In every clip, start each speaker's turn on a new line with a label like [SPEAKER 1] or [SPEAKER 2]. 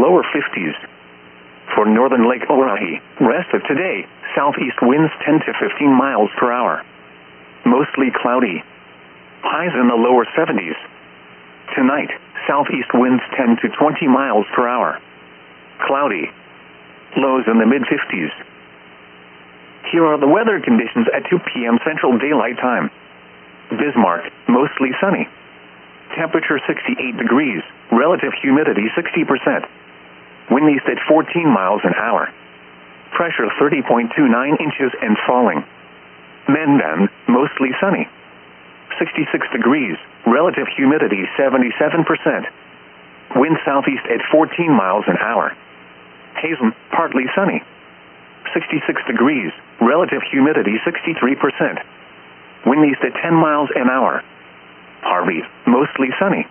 [SPEAKER 1] lower 50s. For northern Lake Oahe, rest of today, southeast winds 10 to 15 miles per hour. Mostly cloudy. Highs in the lower 70s. Tonight, southeast winds 10 to 20 miles per hour. Cloudy. Lows in the mid-50s. Here are the weather conditions at 2 p.m. Central Daylight Time. Bismarck, mostly sunny. Temperature 68 degrees, relative humidity 60%. Wind east at 14 miles an hour. Pressure 30.29 inches and falling. Mendon, mostly sunny. 66 degrees, relative humidity 77%. Wind southeast at 14 miles an hour. Hazen, partly sunny. 66 degrees, relative humidity 63%. Wind east at 10 miles an hour. Harvey, mostly sunny.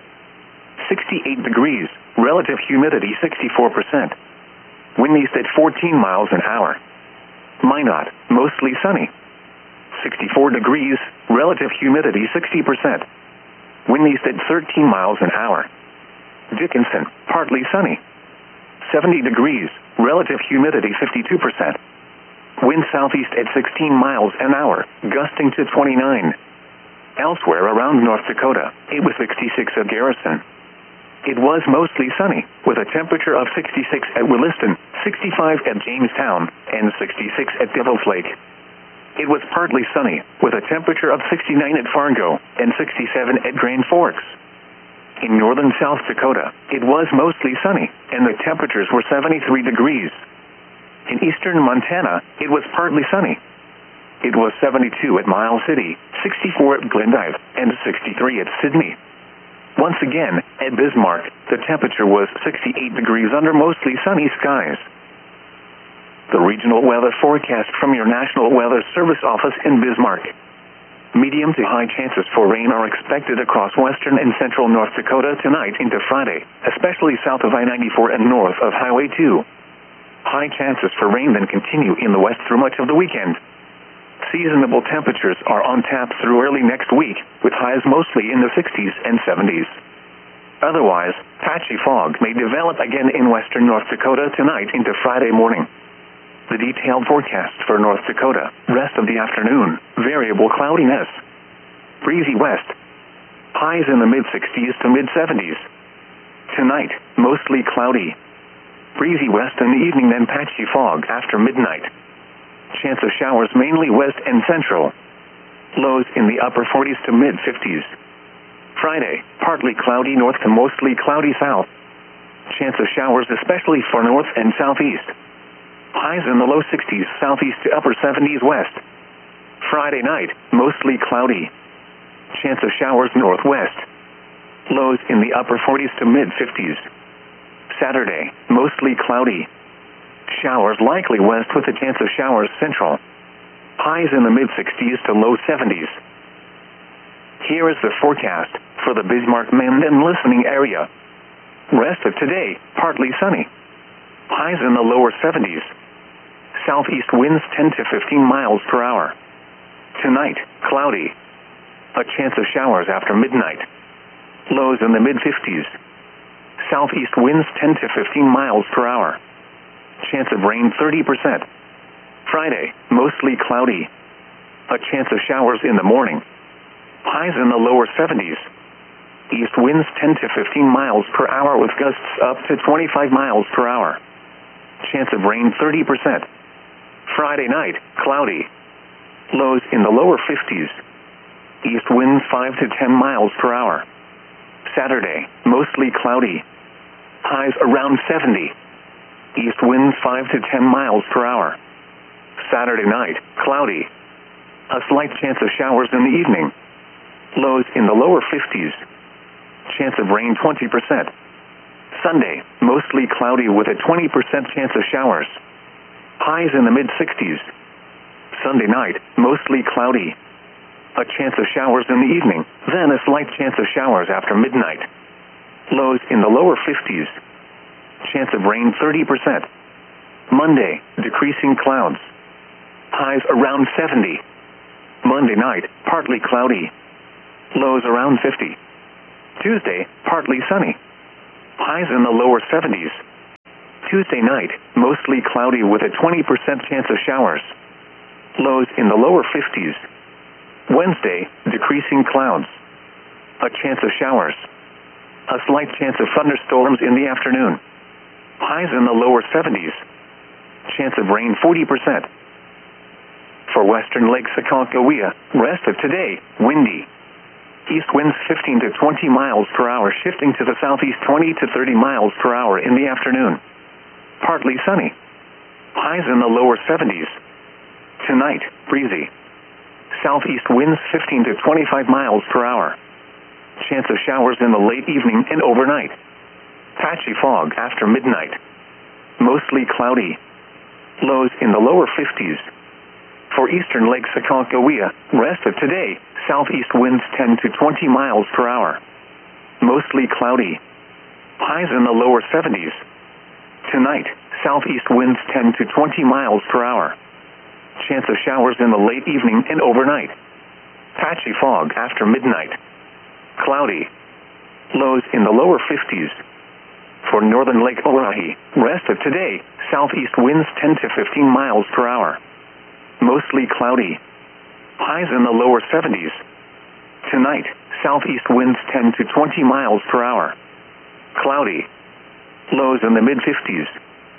[SPEAKER 1] 68 degrees, relative humidity 64%. Wind east at 14 miles an hour. Minot, mostly sunny. 64 degrees, relative humidity 60%. Wind east at 13 miles an hour. Dickinson, partly sunny. 70 degrees, relative humidity 52%. Wind southeast at 16 miles an hour, gusting to 29. Elsewhere around North Dakota, it was 66 at Garrison. It was mostly sunny, with a temperature of 66 at Williston, 65 at Jamestown, and 66 at Devil's Lake. It was partly sunny, with a temperature of 69 at Fargo, and 67 at Grand Forks. In northern South Dakota, it was mostly sunny, and the temperatures were 73 degrees. In eastern Montana, it was partly sunny. It was 72 at Miles City, 64 at Glendive, and 63 at Sydney. Once again, at Bismarck, the temperature was 68 degrees under mostly sunny skies. The regional weather forecast from your National Weather Service office in Bismarck. Medium to high chances for rain are expected across western and central North Dakota tonight into Friday, especially south of I-94 and north of Highway 2. High chances for rain then continue in the west through much of the weekend. Seasonable temperatures are on tap through early next week, with highs mostly in the 60s and 70s. Otherwise, patchy fog may develop again in western North Dakota tonight into Friday morning. The detailed forecast for North Dakota, rest of the afternoon, variable cloudiness. Breezy west. Highs in the mid-60s to mid-70s. Tonight, mostly cloudy. Breezy west in the evening, then patchy fog after midnight. Chance of showers mainly west and central. Lows in the upper 40s to mid-50s. Friday, partly cloudy north to mostly cloudy south. Chance of showers especially for north and southeast. Highs in the low 60s southeast to upper 70s west. Friday night, mostly cloudy. Chance of showers northwest. Lows in the upper 40s to mid-50s. Saturday, mostly cloudy. Showers likely west with a chance of showers central. Highs in the mid-60s to low 70s. Here is the forecast for the Bismarck-Mendon listening area. Rest of today, partly sunny. Highs in the lower 70s. Southeast winds 10 to 15 miles per hour. Tonight, cloudy. A chance of showers after midnight. Lows in the mid-50s. Southeast winds 10 to 15 miles per hour. Chance of rain 30%. Friday, mostly cloudy. A chance of showers in the morning. Highs in the lower 70s. East winds 10 to 15 miles per hour with gusts up to 25 miles per hour. Chance of rain 30%. Friday night, cloudy. Lows in the lower 50s. East winds 5 to 10 miles per hour. Saturday, mostly cloudy. Highs around 70. East winds 5 to 10 miles per hour. Saturday night, cloudy. A slight chance of showers in the evening. Lows in the lower 50s. Chance of rain 20%. Sunday, mostly cloudy with a 20% chance of showers. Highs in the mid-60s. Sunday night, mostly cloudy. A chance of showers in the evening, then a slight chance of showers after midnight. Lows in the lower 50s. Chance of rain 30%. Monday, decreasing clouds. Highs around 70. Monday night, partly cloudy. Lows around 50. Tuesday, partly sunny. Highs in the lower 70s. Tuesday night, mostly cloudy with a 20% chance of showers. Lows in the lower 50s. Wednesday, decreasing clouds. A chance of showers. A slight chance of thunderstorms in the afternoon. Highs in the lower 70s. Chance of rain 40%. For western Lake Aconcagua, rest of today, windy. East winds 15 to 20 miles per hour, shifting to the southeast 20 to 30 miles per hour in the afternoon. Partly sunny. Highs in the lower 70s. Tonight, breezy. Southeast winds 15 to 25 miles per hour. Chance of showers in the late evening and overnight. Patchy fog after midnight. Mostly cloudy. Lows in the lower 50s. For eastern Lake Aconcagua, rest of today, southeast winds 10 to 20 miles per hour. Mostly cloudy. Highs in the lower 70s. Tonight, southeast winds 10 to 20 miles per hour. Chance of showers in the late evening and overnight. Patchy fog after midnight. Cloudy. Lows in the lower 50s. For northern Lake Oahe, rest of today, southeast winds 10 to 15 miles per hour. Mostly cloudy. Highs in the lower 70s. Tonight, southeast winds 10 to 20 miles per hour. Cloudy. Lows in the mid-50s.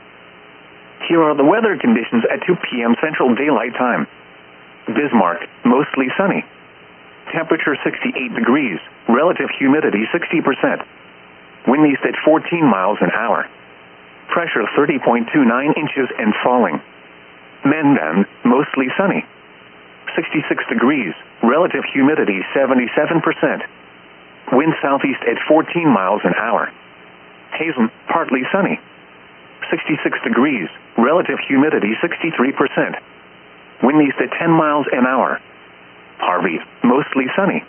[SPEAKER 1] Here are the weather conditions at 2 p.m. Central Daylight Time. Bismarck, mostly sunny. Temperature 68 degrees, relative humidity 60%. Wind east at 14 miles an hour. Pressure 30.29 inches and falling. Mandan, mostly sunny. 66 degrees, relative humidity 77%. Wind southeast at 14 miles an hour. Hazen, partly sunny. 66 degrees, relative humidity 63%. Wind east at 10 miles an hour. Harvey, mostly sunny.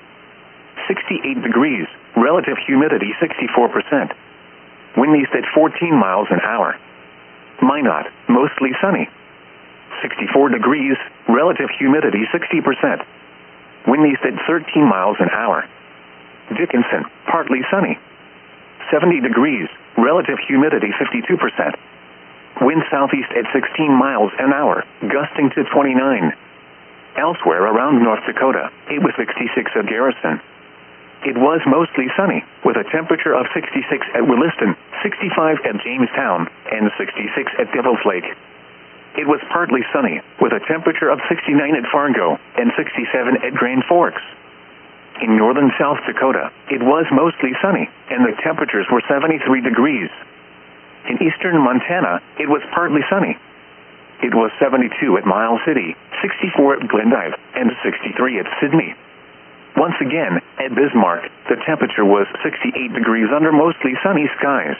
[SPEAKER 1] 68 degrees, relative humidity 64%. Wind east at 14 miles an hour. Minot, mostly sunny. 64 degrees, relative humidity 60%. Wind east at 13 miles an hour. Dickinson, partly sunny. 70 degrees, relative humidity 52%. Wind southeast at 16 miles an hour, gusting to 29. Elsewhere around North Dakota, it was 66 at Garrison. It was mostly sunny, with a temperature of 66 at Williston, 65 at Jamestown, and 66 at Devil's Lake. It was partly sunny, with a temperature of 69 at Fargo and 67 at Grand Forks. In northern South Dakota, it was mostly sunny, and the temperatures were 73 degrees. In eastern Montana, it was partly sunny. It was 72 at Miles City, 64 at Glendive, and 63 at Sydney. Once again, at Bismarck, the temperature was 68 degrees under mostly sunny skies.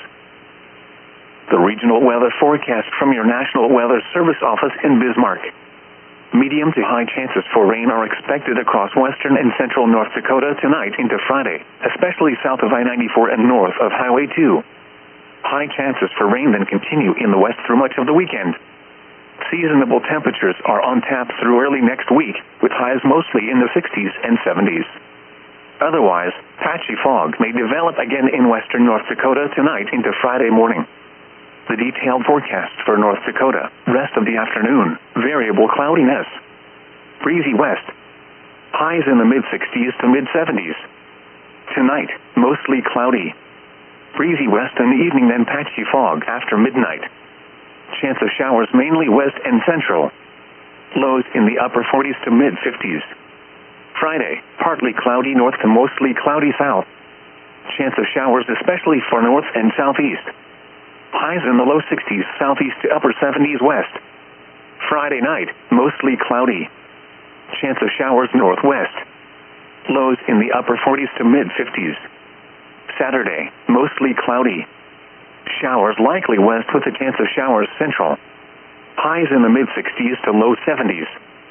[SPEAKER 1] The regional weather forecast from your National Weather Service office in Bismarck. Medium to high chances for rain are expected across western and central North Dakota tonight into Friday, especially south of I-94 and north of Highway 2. High chances for rain then continue in the west through much of the weekend. Seasonable temperatures are on tap through early next week, with highs mostly in the 60s and 70s. Otherwise, patchy fog may develop again in western North Dakota tonight into Friday morning. The detailed forecast for North Dakota, rest of the afternoon, variable cloudiness. Breezy west. Highs in the mid-60s to mid-70s. Tonight, mostly cloudy. Breezy west in the evening, then patchy fog after midnight. Chance of showers mainly west and central. Lows in the upper 40s to mid-50s. Friday, partly cloudy north to mostly cloudy south. Chance of showers especially for north and southeast. Highs in the low 60s southeast to upper 70s west. Friday night, mostly cloudy. Chance of showers northwest. Lows in the upper 40s to mid-50s. Saturday, mostly cloudy. Showers likely west with a chance of showers central. Highs in the mid-60s to low 70s.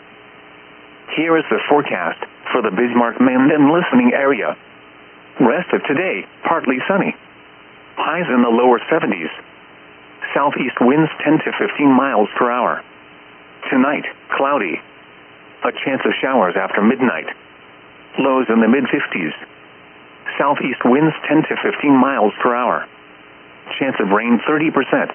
[SPEAKER 1] Here is the forecast for the Bismarck-Mandan listening area. Rest of today, partly sunny. Highs in the lower 70s. Southeast winds 10 to 15 miles per hour. Tonight, cloudy. A chance of showers after midnight. Lows in the mid-50s. Southeast winds 10 to 15 miles per hour. Chance of rain 30%.